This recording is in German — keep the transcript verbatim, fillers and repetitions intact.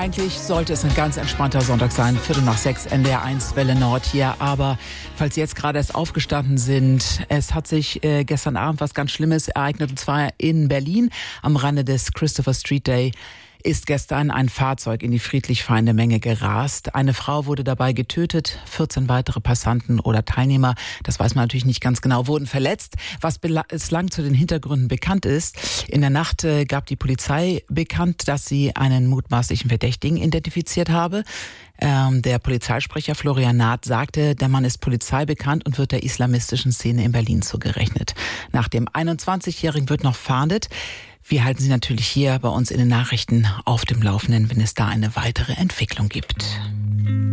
Eigentlich sollte es ein ganz entspannter Sonntag sein, Viertel nach sechs, N D R eins, Welle Nord hier. Aber falls Sie jetzt gerade erst aufgestanden sind, es hat sich äh, gestern Abend was ganz Schlimmes ereignet, und zwar in Berlin am Rande des Christopher Street Day. Ist gestern ein Fahrzeug in die friedlich fahrende Menge gerast. Eine Frau wurde dabei getötet, vierzehn weitere Passanten oder Teilnehmer, das weiß man natürlich nicht ganz genau, wurden verletzt. Was bislang zu den Hintergründen bekannt ist: In der Nacht äh, gab die Polizei bekannt, dass sie einen mutmaßlichen Verdächtigen identifiziert habe. Ähm, der Polizeisprecher Florian Naht sagte, der Mann ist Polizei bekannt und wird der islamistischen Szene in Berlin zugerechnet. Nach dem einundzwanzigjährigen wird noch fahndet. Wir halten Sie natürlich hier bei uns in den Nachrichten auf dem Laufenden, wenn es da eine weitere Entwicklung gibt.